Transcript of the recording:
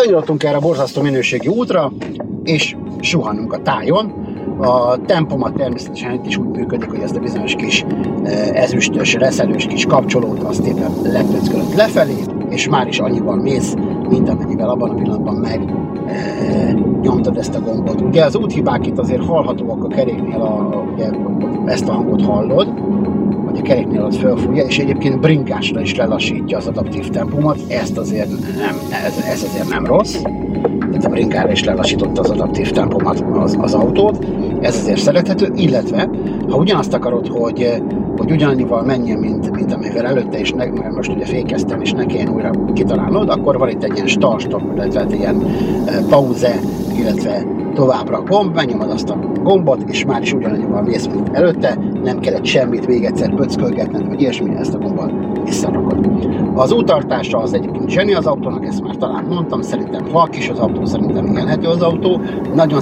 Benyúltunk erre a borzasztó minőségi útra, és suhanunk a tájon. A tempomat természetesen itt is úgy működik, hogy ezt a bizonyos kis ezüstös, reszelős kis kapcsolót azt éppen lepöckölött lefelé, és már is annyival mész, mint amennyivel abban a pillanatban nyomtad ezt a gombot. Ugye az úthibák itt azért hallhatóak a keréknél, ugye ezt a hangot hallod, hogy a keréknél az fölfújja, és egyébként bringásra is lelassítja az adaptív tempómat, ez azért nem rossz. Tehát a bringára is lelassította az adaptív tempomat az autót, ez azért szerethető, illetve ha ugyanazt akarod, hogy ugyanannyival menjen, mint amivel előtte, és mert most ugye fékeztem, és ne kelljen újra kitalálnod, akkor van itt egy ilyen start-stop, illetve ilyen pauze, illetve továbbra a gomb, megnyomod azt a gombot, és már is ugyanannyival mész, mint előtte, nem kellett semmit még egyszer pöckölgetned, vagy ilyesmi, ezt a gombot visszarakod. Az úttartása az egyébként zseni az autónak, ezt már talán mondtam, szerintem halk is az autó, szerintem élhető az autó, nagyon